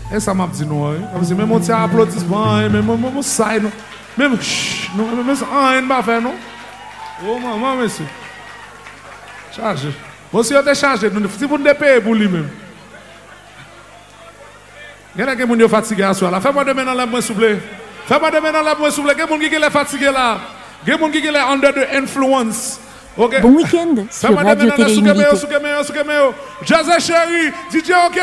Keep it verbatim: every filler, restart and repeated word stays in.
Et ça m'a dit non. Comme si même on tient applaudissement, même mon ça, non. Même, non, même ça, rien ne m'a fait, non. Oh, maman, monsieur. Chargé. Monsieur, on est chargé. Si vous ne payez pour lui-même. Il y a quelqu'un qui est fatigué à soi. Fais-moi demain dans la main, s'il vous plaît. Fais-moi demain dans la main, s'il vous plaît. Il y a quelqu'un qui est fatigué là. Il y a quelqu'un qui est under the influence. Okay. Bon week-end sur Radio Télé Unité. Jazz Chéri, D J OK.